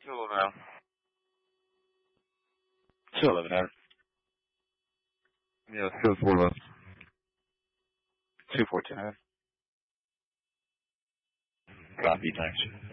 Chilla, man. Chilla, man. Yeah, still full of 214. Copy, thanks.